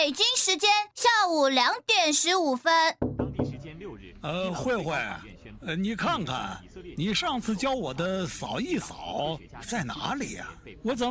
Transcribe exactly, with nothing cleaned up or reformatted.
北京时间下午两点十五分。 当地时间六日， 呃，慧慧，呃，你看看，你上次教我的扫一扫在哪里呀、啊？我怎么